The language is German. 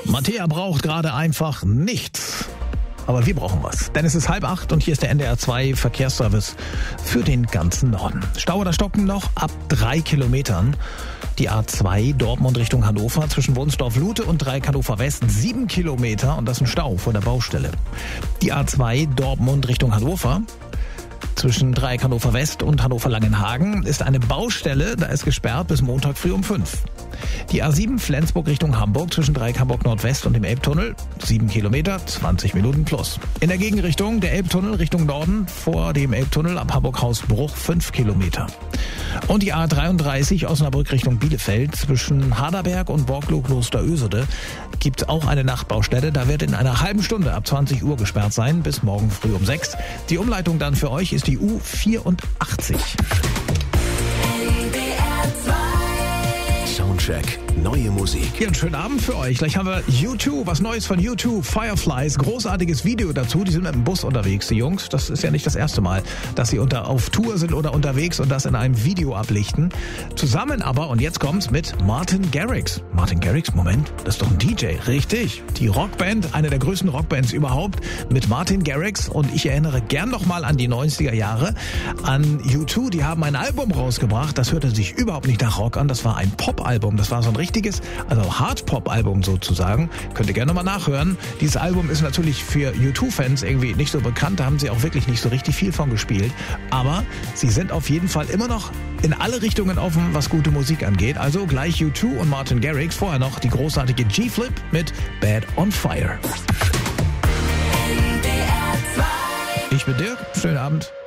Mattea braucht gerade einfach nichts. Aber wir brauchen was, denn es ist 7:30 und hier ist der NDR 2 Verkehrsservice für den ganzen Norden. Stau oder Stocken noch ab 3 Kilometern. Die A2 Dortmund Richtung Hannover zwischen Wunsdorf-Lute und Dreieck Hannover West 7 Kilometer und das ist ein Stau vor der Baustelle. Die A2 Dortmund Richtung Hannover zwischen Dreieck Hannover West und Hannover-Langenhagen ist eine Baustelle, da ist gesperrt bis Montag früh um 5. Die A7 Flensburg Richtung Hamburg zwischen Dreieck Hamburg Nordwest und dem Elbtunnel 7 Kilometer, 20 Minuten plus. In der Gegenrichtung der Elbtunnel Richtung Norden vor dem Elbtunnel ab Hamburg-Hausbruch 5 Kilometer. Und die A33 Osnabrück Richtung Bielefeld zwischen Haderberg und Borglo-Klosterösede gibt es auch eine Nachtbaustelle. Da wird in einer halben Stunde ab 20 Uhr gesperrt sein bis morgen früh um 6. Die Umleitung dann für euch ist die U84. Soundcheck, neue Musik. Ja, einen schönen Abend für euch. Gleich haben wir U2, was Neues von U2, Fireflies, großartiges Video dazu. Die sind mit dem Bus unterwegs, die Jungs. Das ist ja nicht das erste Mal, dass sie auf Tour sind oder unterwegs und das in einem Video ablichten. Zusammen aber, und jetzt kommt's, mit Martin Garrix. Martin Garrix, Moment, das ist doch ein DJ. Richtig. Die Rockband, eine der größten Rockbands überhaupt, mit Martin Garrix. Und ich erinnere gern nochmal an die 90er Jahre, an U2. Die haben ein Album rausgebracht, das hörte sich überhaupt nicht nach Rock an. Das war ein Pop-Album. Das war so ein richtiges, also Hard-Pop-Album sozusagen. Könnt ihr gerne mal nachhören. Dieses Album ist natürlich für U2-Fans irgendwie nicht so bekannt. Da haben sie auch wirklich nicht so richtig viel von gespielt. Aber sie sind auf jeden Fall immer noch in alle Richtungen offen, was gute Musik angeht. Also gleich U2 und Martin Garrix. Vorher noch die großartige G-Flip mit Bad on Fire. Ich bin Dirk. Schönen Abend.